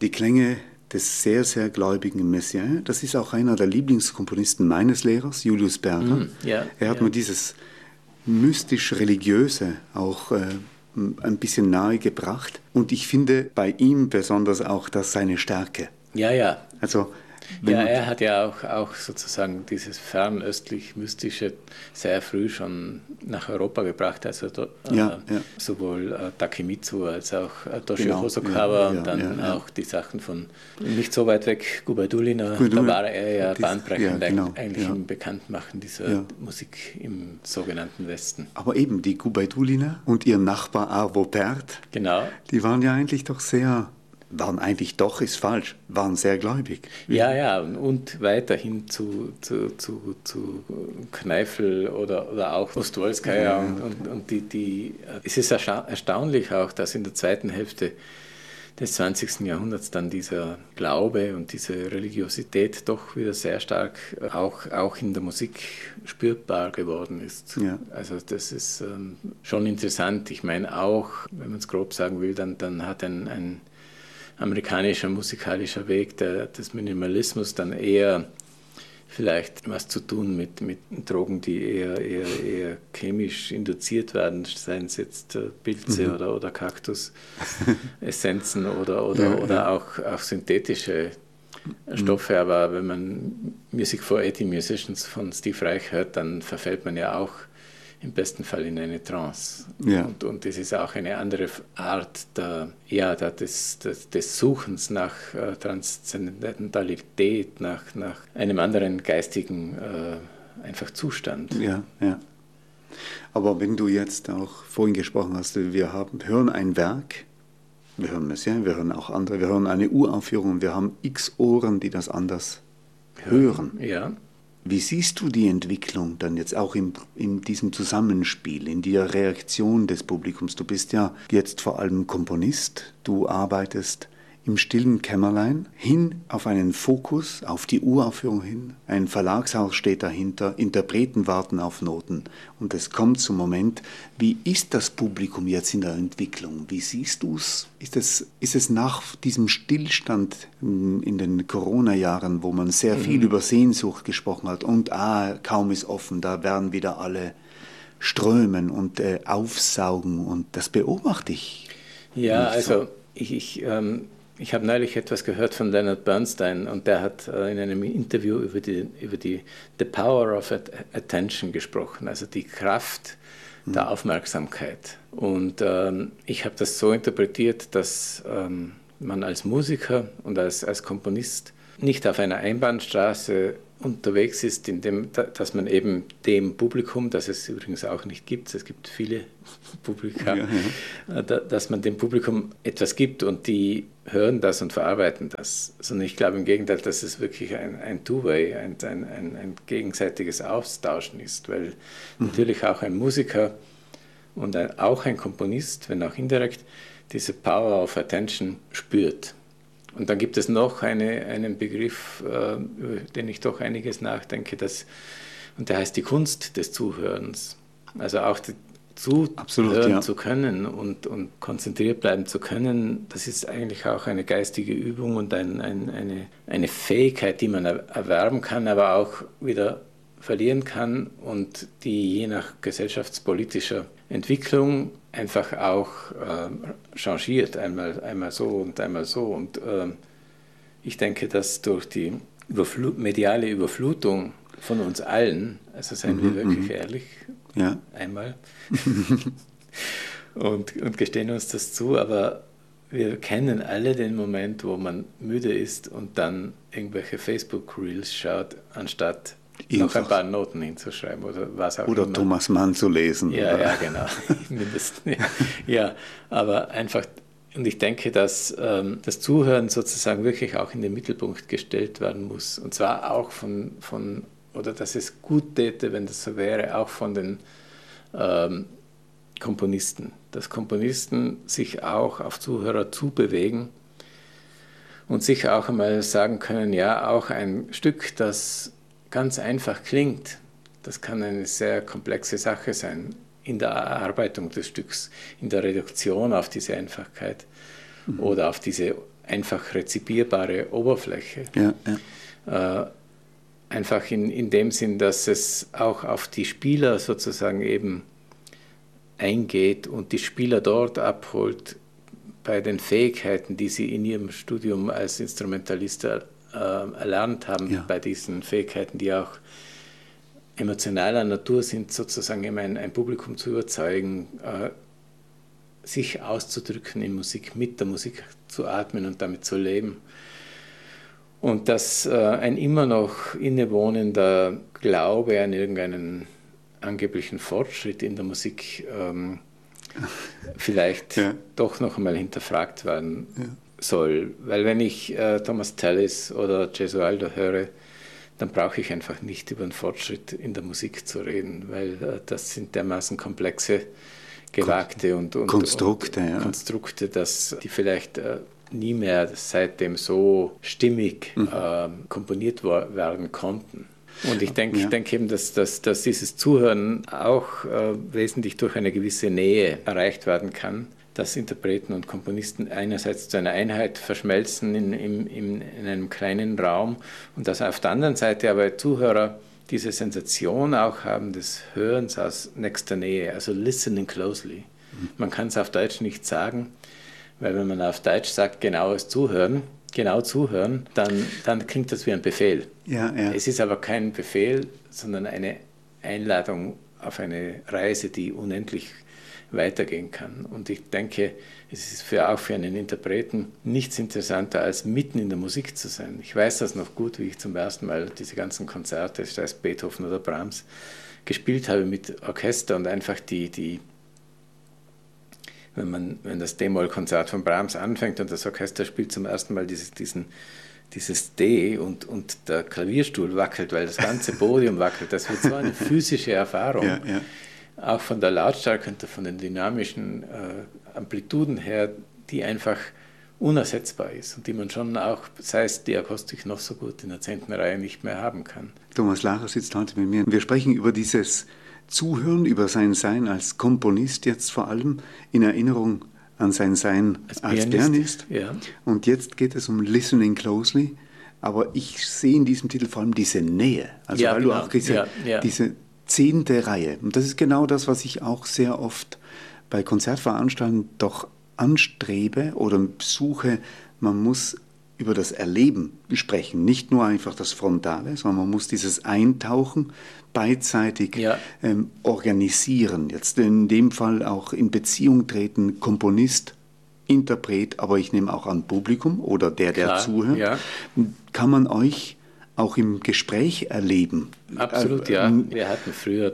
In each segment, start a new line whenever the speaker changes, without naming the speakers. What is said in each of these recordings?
die Klänge des sehr, sehr gläubigen Messiaen. Das ist auch einer der Lieblingskomponisten meines Lehrers, Julius Berger. Er hat mir dieses mystisch-religiöse auch ein bisschen nahe gebracht. Und ich finde bei ihm besonders auch das seine Stärke.
Ja.
Also,
er hat ja auch sozusagen dieses fernöstlich-mystische sehr früh schon nach Europa gebracht, also sowohl Takemitsu als auch Toshio Hosokawa und dann auch die Sachen von nicht so weit weg, Gubaidulina, da war er ja bahnbrechend eigentlich im Bekanntmachen dieser Musik im sogenannten Westen.
Aber eben die Gubaidulina und ihr Nachbar Arvo Pärt, die waren ja eigentlich doch waren sehr gläubig.
Ja, und weiterhin zu Kneiffel oder auch Ostwolskaja. Und es ist erstaunlich auch, dass in der zweiten Hälfte des 20. Jahrhunderts dann dieser Glaube und diese Religiosität doch wieder sehr stark auch in der Musik spürbar geworden ist. Ja. Also das ist schon interessant. Ich meine auch, wenn man es grob sagen will, dann hat ein amerikanischer musikalischer Weg des Minimalismus dann eher vielleicht was zu tun mit Drogen, die eher chemisch induziert werden, seien es jetzt Pilze oder Kaktusessenzen oder auch synthetische Stoffe. Aber wenn man Music for 80 Musicians von Steve Reich hört, dann verfällt man ja auch im besten Fall in eine Trance. Ja. Und das ist auch eine andere Art des Suchens nach Transzendentalität, nach einem anderen geistigen einfach Zustand.
Ja. Aber wenn du jetzt auch vorhin gesprochen hast, wir hören ein Werk, wir hören Messiaen, wir hören auch andere, wir hören eine Uraufführung, wir haben x Ohren, die das anders hören.
Ja.
Wie siehst du die Entwicklung dann jetzt auch in diesem Zusammenspiel, in der Reaktion des Publikums? Du bist ja jetzt vor allem Komponist, du arbeitest im stillen Kämmerlein hin auf einen Fokus, auf die Uraufführung hin. Ein Verlagshaus steht dahinter, Interpreten warten auf Noten und es kommt zum Moment. Wie ist das Publikum jetzt in der Entwicklung? Wie siehst du es? Ist es nach diesem Stillstand in den Corona-Jahren, wo man sehr viel über Sehnsucht gesprochen hat und kaum ist offen, da werden wieder alle strömen und aufsaugen und das beobachte ich.
Ja, also ich habe neulich etwas gehört von Leonard Bernstein und der hat in einem Interview über die The Power of Attention gesprochen, also die Kraft der Aufmerksamkeit. Und ich habe das so interpretiert, dass man als Musiker und als Komponist nicht auf einer Einbahnstraße unterwegs ist, dass man eben dem Publikum, das es übrigens auch nicht gibt, es gibt viele Publika, dass man dem Publikum etwas gibt und die hören das und verarbeiten das. Sondern ich glaube im Gegenteil, dass es wirklich ein Two-Way, ein gegenseitiges Austauschen ist, weil natürlich auch ein Musiker und auch ein Komponist, wenn auch indirekt, diese Power of Attention spürt. Und dann gibt es noch einen Begriff, über den ich doch einiges nachdenke, und der heißt die Kunst des Zuhörens. Also auch zuhören zu können und konzentriert bleiben zu können, das ist eigentlich auch eine geistige Übung und eine Fähigkeit, die man erwerben kann, aber auch wieder verlieren kann und die je nach gesellschaftspolitischer Entwicklung einfach auch changiert, einmal so und einmal so. Und ich denke, dass durch die mediale Überflutung von uns allen, also seien wir wirklich ehrlich, einmal, und gestehen uns das zu, aber wir kennen alle den Moment, wo man müde ist und dann irgendwelche Facebook-Reels schaut, anstatt noch ein paar Noten hinzuschreiben oder was auch immer.
Oder Thomas Mann zu lesen.
Ja, genau. Mindestens. Ja, aber einfach, und ich denke, dass das Zuhören sozusagen wirklich auch in den Mittelpunkt gestellt werden muss. Und zwar auch oder dass es gut täte, wenn das so wäre, auch von den Komponisten. Dass Komponisten sich auch auf Zuhörer zubewegen und sich auch einmal sagen können, ja, auch ein Stück, das ganz einfach klingt, das kann eine sehr komplexe Sache sein in der Erarbeitung des Stücks, in der Reduktion auf diese Einfachkeit oder auf diese einfach rezipierbare Oberfläche.
Ja, ja.
Einfach in dem Sinn, dass es auch auf die Spieler sozusagen eben eingeht und die Spieler dort abholt bei den Fähigkeiten, die sie in ihrem Studium als Instrumentalist erlernt haben, bei diesen Fähigkeiten, die auch emotionaler Natur sind, sozusagen eben ein Publikum zu überzeugen, sich auszudrücken in Musik, mit der Musik zu atmen und damit zu leben. Und dass ein immer noch innewohnender Glaube an irgendeinen angeblichen Fortschritt in der Musik vielleicht doch noch einmal hinterfragt werden soll. Weil wenn ich Thomas Tallis oder Gesualdo höre, dann brauche ich einfach nicht über einen Fortschritt in der Musik zu reden, weil das sind dermaßen komplexe, gewagte und Konstrukte, dass die vielleicht nie mehr seitdem so stimmig komponiert werden konnten. Und ich denke eben, dass dieses Zuhören auch wesentlich durch eine gewisse Nähe erreicht werden kann, dass Interpreten und Komponisten einerseits zu einer Einheit verschmelzen in einem kleinen Raum und dass auf der anderen Seite aber Zuhörer diese Sensation auch haben des Hörens aus nächster Nähe, also listening closely. Man kann es auf Deutsch nicht sagen, weil wenn man auf Deutsch sagt, genau zuhören, dann klingt das wie ein Befehl. Es ist aber kein Befehl, sondern eine Einladung auf eine Reise, die unendlich weitergehen kann. Und ich denke, es ist auch für einen Interpreten nichts interessanter, als mitten in der Musik zu sein. Ich weiß das noch gut, wie ich zum ersten Mal diese ganzen Konzerte, sei es Beethoven oder Brahms, gespielt habe mit Orchester und einfach wenn das D-Moll-Konzert von Brahms anfängt und das Orchester spielt zum ersten Mal dieses D und der Klavierstuhl wackelt, weil das ganze Podium wackelt, das wird so eine physische Erfahrung. Auch von der Lautstärke und von den dynamischen Amplituden her, die einfach unersetzbar ist und die man schon auch, sei es die Akustik noch so gut in der 10. Reihe, nicht mehr haben kann.
Thomas Lacher sitzt heute mit mir. Wir sprechen über dieses Zuhören, über sein Sein als Komponist jetzt vor allem, in Erinnerung an sein Sein als Pianist. Und jetzt geht es um Listening Closely. Aber ich sehe in diesem Titel vor allem diese Nähe. Also weil du auch diese 10. Reihe. Und das ist genau das, was ich auch sehr oft bei Konzertveranstaltungen doch anstrebe oder suche. Man muss über das Erleben sprechen, nicht nur einfach das Frontale, sondern man muss dieses Eintauchen beidseitig organisieren. Jetzt in dem Fall auch in Beziehung treten, Komponist, Interpret, aber ich nehme auch an Publikum oder der zuhört. Kann man euch auch im Gespräch erleben?
Absolut, Wir hatten früher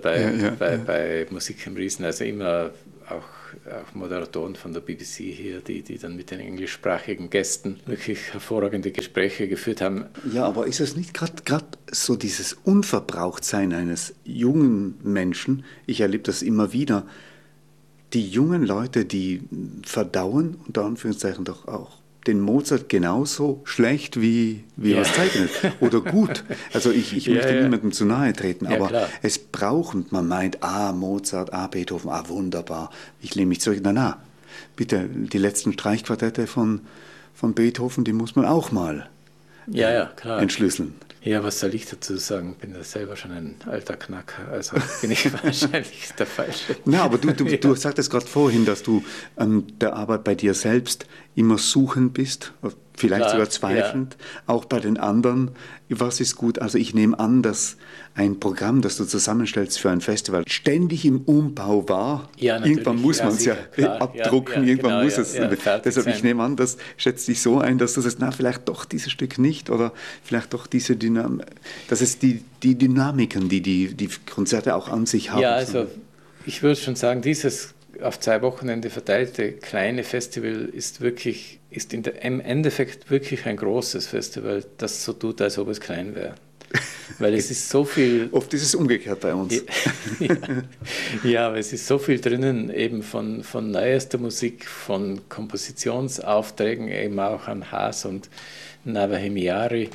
bei Musik im Riesen also immer auch Moderatoren von der BBC hier, die dann mit den englischsprachigen Gästen wirklich hervorragende Gespräche geführt haben.
Ja, aber ist es nicht gerade so dieses Unverbrauchtsein eines jungen Menschen? Ich erlebe das immer wieder. Die jungen Leute, die verdauen, unter Anführungszeichen doch auch, den Mozart genauso schlecht wie was zeichnet oder gut. Also ich möchte niemandem zu nahe treten, aber klar. Es braucht, und man meint, Mozart, Beethoven, wunderbar, ich lehne mich zurück. Na, bitte, die letzten Streichquartette von Beethoven, die muss man auch mal
klar.
entschlüsseln.
Ja, was soll ich dazu sagen? Bin da selber schon ein alter Knacker, also bin ich wahrscheinlich der Falsche.
Na, aber du sagtest gerade vorhin, dass du an der Arbeit bei dir selbst immer suchend bist, vielleicht sogar zweifelnd, auch bei den anderen. Was ist gut? Also ich nehme an, dass ein Programm, das du zusammenstellst für ein Festival, ständig im Umbau war.
Ja,
irgendwann muss man es abdrucken, irgendwann muss es. Deshalb, ich nehme an, das schätzt dich so ein, dass du sagst, vielleicht doch dieses Stück nicht oder vielleicht doch diese Dynamik. Das ist die Dynamiken, die Konzerte auch an sich haben.
Ja, also ich würde schon sagen, dieses auf 2 Wochenende verteilte kleine Festival ist im Endeffekt wirklich ein großes Festival, das so tut, als ob es klein wäre. Weil es ist so viel...
Oft ist es umgekehrt bei uns.
Aber es ist so viel drinnen, eben von neuester Musik, von Kompositionsaufträgen, eben auch an Haas und Navahemiari,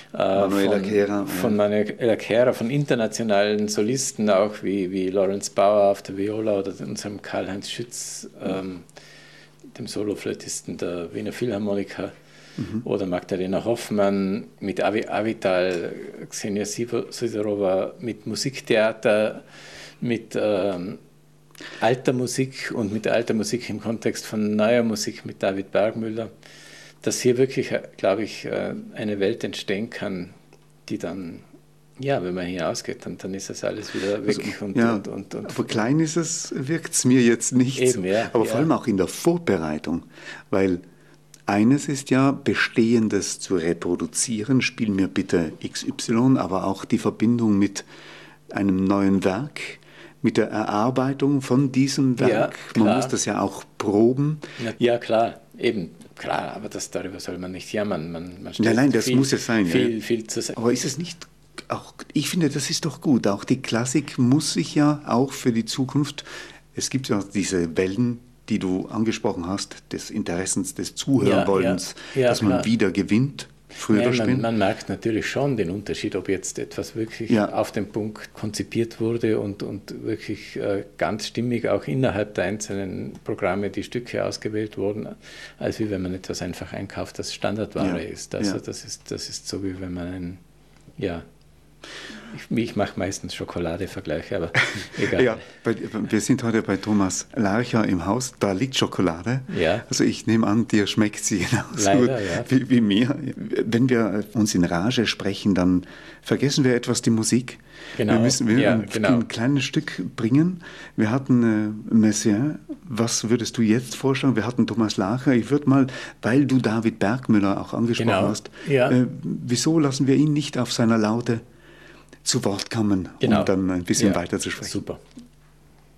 von Manuela Kera, von internationalen Solisten auch wie Lawrence Bauer auf der Viola oder unserem Karl-Heinz Schütz, dem Soloflötisten der Wiener Philharmoniker. oder Magdalena Hoffmann mit Avital, Ksenia Sidorova mit Musiktheater, mit alter Musik und mit alter Musik im Kontext von neuer Musik mit David Bergmüller, dass hier wirklich, glaube ich, eine Welt entstehen kann, die dann, ja, wenn man hinausgeht, dann ist das alles wieder weg.
Also, aber klein ist es, wirkt es mir jetzt nicht.
Eben, ja,
aber vor allem auch in der Vorbereitung, weil eines ist ja, Bestehendes zu reproduzieren, spiel mir bitte XY, aber auch die Verbindung mit einem neuen Werk, mit der Erarbeitung von diesem Werk.
Ja,
man muss das ja auch proben.
Ja, klar, eben. Klar, aber darüber soll man nicht jammern. Man
nein, das muss ja sein.
Viel zu sagen.
Aber ist es nicht auch, ich finde, das ist doch gut. Auch die Klassik muss sich ja auch für die Zukunft, es gibt ja diese Wellen, die du angesprochen hast, des Interessens, des Zuhörwollens, dass man wieder gewinnt. Früher oder später.
Man merkt natürlich schon den Unterschied, ob jetzt etwas wirklich auf den Punkt konzipiert wurde und wirklich ganz stimmig auch innerhalb der einzelnen Programme die Stücke ausgewählt wurden, als wie wenn man etwas einfach einkauft, das Standardware ist. Also das ist so, wie wenn man ich mache meistens Schokoladevergleiche, aber egal.
Ja, wir sind heute bei Thomas Larcher im Haus, da liegt Schokolade.
Ja.
Also ich nehme an, dir schmeckt sie genauso
Leider,
gut wie mir. Wenn wir uns in Rage sprechen, dann vergessen wir etwas die Musik.
Genau.
Wir müssen ein kleines Stück bringen. Wir hatten Messiaen. Was würdest du jetzt vorschlagen? Wir hatten Thomas Larcher. Ich würde mal, weil du David Bergmüller auch angesprochen hast, wieso lassen wir ihn nicht auf seiner Laute zu Wort kommen, um dann ein bisschen weiter zu sprechen?
Super.